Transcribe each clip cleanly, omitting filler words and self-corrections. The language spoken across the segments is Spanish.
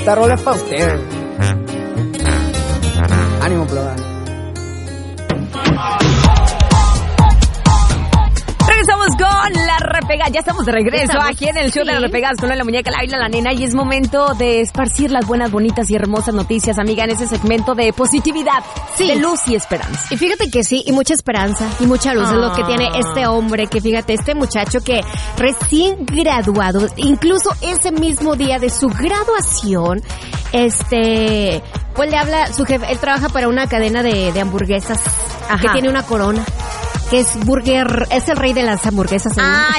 Esta rola es para usted. Ánimo, plebada. Regresamos con La Repegada. Ya estamos de regreso aquí en el show de La Repegadas con la muñeca, la Biblia, la nena. Y es momento de esparcir las buenas, bonitas y hermosas noticias, amiga, en ese segmento de positividad, de luz y esperanza. Y fíjate que sí, y mucha esperanza y mucha luz es lo que tiene este hombre, que fíjate, este muchacho que recién graduado, incluso ese mismo día de su graduación, pues le habla su jefe. Él trabaja para una cadena de hamburguesas que tiene una corona, que es es el rey de las hamburguesas.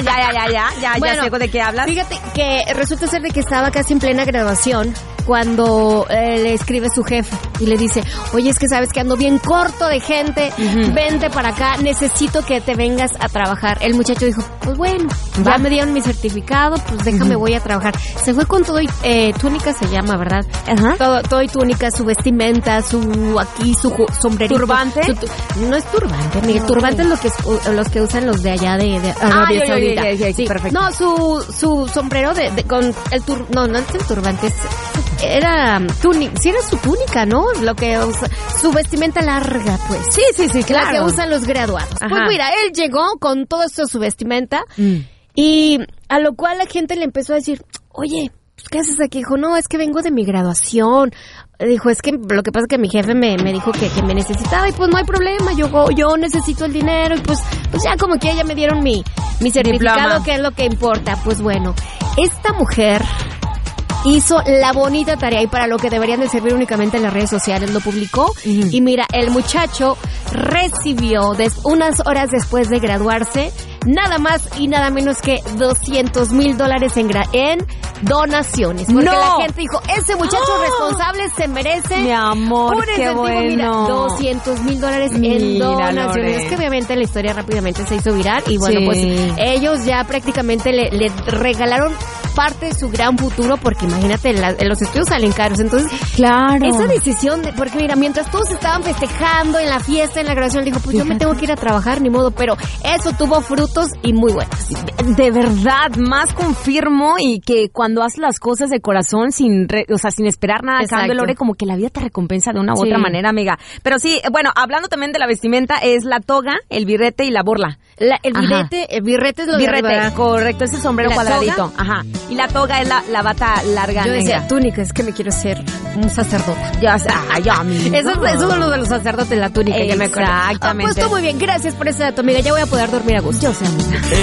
Ya sé de qué hablas. Fíjate que resulta ser de que estaba casi en plena graduación cuando le escribe su jefe y le dice, oye, es que sabes que ando bien corto de gente, vente para acá, necesito que te vengas a trabajar. El muchacho dijo, pues bueno, ya me dieron mi certificado, pues déjame, voy a trabajar. Se fue con todo y túnica se llama, ¿verdad? Todo y túnica, su vestimenta, su sombrerito. ¿Turbante? No es turbante, amiga, turbante es los que usan los de allá de Arabia Saudita. Sí, perfecto. No, su sombrero no es el turbante, era túnica, sí era su túnica, ¿no? Lo que usa, su vestimenta larga, pues. Sí, claro. La que usan los graduados. Pues mira, él llegó con todo esto, su vestimenta, y a lo cual la gente le empezó a decir, oye, ¿qué haces aquí? Dijo, no, es que vengo de mi graduación. Dijo, es que lo que pasa es que mi jefe me dijo que me necesitaba y pues no hay problema, yo necesito el dinero y pues ya como que ya me dieron mi certificado, diploma, que es lo que importa. Pues bueno, esta mujer hizo la bonita tarea y para lo que deberían de servir únicamente en las redes sociales, lo publicó y mira, el muchacho recibió unas horas después de graduarse nada más y nada menos que $200,000 en donaciones. Porque la gente dijo, ese muchacho responsable se merece. Mi amor, qué bueno. Mira, $200,000 en donaciones. Es que obviamente la historia rápidamente se hizo viral y bueno, pues ellos ya prácticamente le regalaron parte de su gran futuro, porque imagínate, los estudios salen caros. Entonces, claro, esa decisión porque mira, mientras todos estaban festejando en la fiesta, en la graduación, dijo, pues yo me tengo que ir a trabajar, ni modo, pero eso tuvo frutos y muy buenos. De verdad, más confirmo, y que cuando haces las cosas de corazón sin esperar nada a cambio, Lore, como que la vida te recompensa de una u otra manera, amiga. Pero sí, bueno, hablando también de la vestimenta, es la toga, el birrete y la borla. El birrete es lo de arriba. Correcto, es el sombrero cuadradito. Ajá. Y la toga es la bata larga. Yo decía, túnica, es que me quiero ser un sacerdote. Ya amiga. Eso es uno de los sacerdotes, la túnica. Exactamente. Pues muy bien, gracias por ese dato, amiga. Ya voy a poder dormir a gusto. Yo sé.